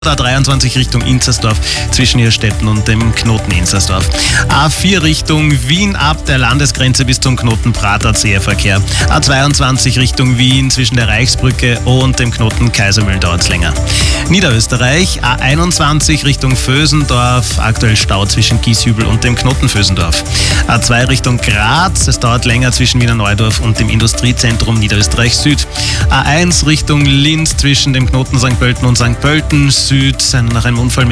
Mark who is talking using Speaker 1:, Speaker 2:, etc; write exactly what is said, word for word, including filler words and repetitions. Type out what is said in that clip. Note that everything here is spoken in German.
Speaker 1: A dreiundzwanzig Richtung Inzersdorf zwischen Irstetten und dem Knoten Inzersdorf. A vier Richtung Wien ab der Landesgrenze bis zum Knoten Prater zäher Verkehr. A zweiundzwanzig Richtung Wien zwischen der Reichsbrücke und dem Knoten Kaisermühlen dauert es länger. Niederösterreich A einundzwanzig Richtung Vösendorf, aktuell Stau zwischen Gieshübel und dem Knoten Vösendorf. A zwei Richtung Graz, es dauert länger zwischen Wiener Neudorf und dem Industriezentrum Niederösterreich Süd. A eins Richtung Linz zwischen dem Knoten Sankt Pölten und Sankt Pölten Süd, nach einem Unfall mit